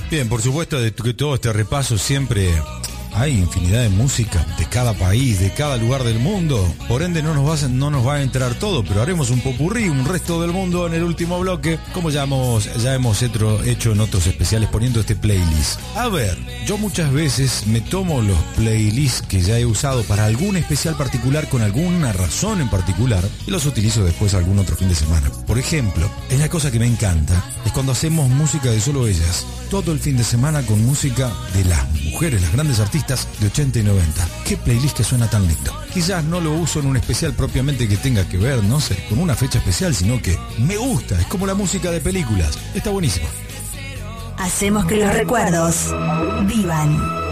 Bien, por supuesto que todo este repaso siempre hay infinidad de música de cada país, de cada lugar del mundo. Por ende no nos va a entrar todo, pero haremos un popurrí, un resto del mundo en el último bloque, como ya hemos hecho en otros especiales poniendo este playlist. A ver, yo muchas veces me tomo los playlists que ya he usado para algún especial particular con alguna razón en particular y los utilizo después algún otro fin de semana. Por ejemplo, es la cosa que me encanta, es cuando hacemos música de solo ellas, todo el fin de semana con música de las mujeres, las grandes artistas de 80 y 90. Qué playlist que suena tan lindo. Quizás no lo uso en un especial propiamente que tenga que ver, no sé, con una fecha especial, sino que me gusta, es como la música de películas. Está buenísimo. Hacemos que los recuerdos vivan.